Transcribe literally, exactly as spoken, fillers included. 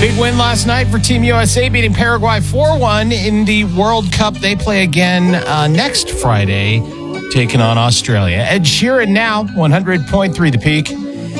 Big win last night for Team U S A, beating Paraguay four one in the World Cup. They play again uh, next Friday, taking on Australia. Ed Sheeran now, one hundred point three The Peak.